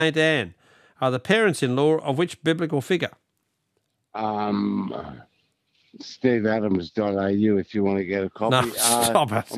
Saint Anne are the parents-in-law of which biblical figure? SteveAdams.au if you want to get a copy. No, stop it.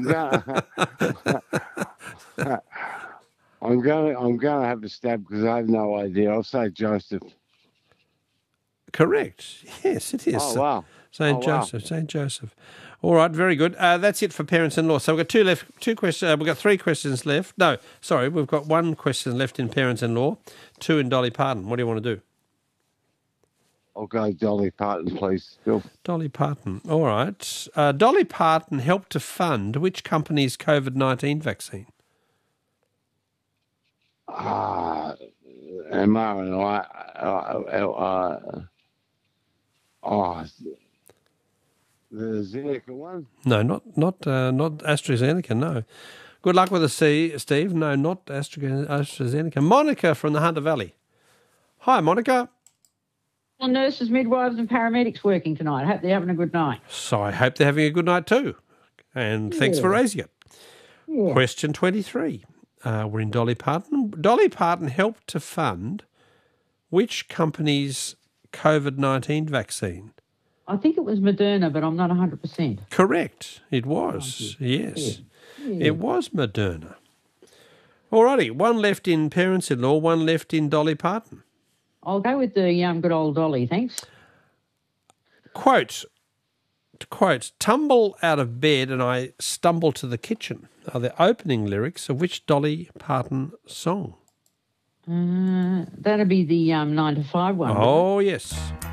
I'm going to have to stab because I have no idea. I'll say Joseph. Correct. Yes, it is. Oh, wow. Saint Joseph. Saint Joseph. All right, very good. That's it for parents-in-law. So we've got two questions. We've got three questions left. No, sorry, we've got one question left in parents-in-law, two in Dolly Parton. What do you want to do? I'll go Dolly Parton, please, Bill. Dolly Parton. All right. Dolly Parton helped to fund which company's COVID-19 vaccine? mRNA. The Zeneca one? No, not AstraZeneca, no. Good luck with the C, Steve. No, not AstraZeneca. Monica from the Hunter Valley. Hi, Monica. Nurses, midwives and paramedics working tonight. I hope they're having a good night. So I hope they're having a good night too. And thanks for raising it. Yeah. Question 23. We're in Dolly Parton. Dolly Parton helped to fund which company's COVID-19 vaccine? I think it was Moderna, but I'm not 100%. Correct. It was. Yes. Yeah. It was Moderna. All righty. One left in parents-in-law, one left in Dolly Parton. I'll go with the good old Dolly, thanks. Quote, tumble out of bed and I stumble to the kitchen are the opening lyrics of which Dolly Parton song? That'd be the 9 to 5 one. Oh, yes.